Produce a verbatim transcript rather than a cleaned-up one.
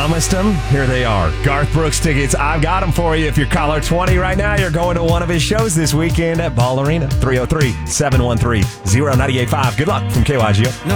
promised them. Here they are. Garth Brooks tickets. I've got them for you. If you're caller twenty right now, you're going to one of his shows this weekend at Ball Arena. three oh three, seven one three, oh nine eight five. Good luck from K Y G O.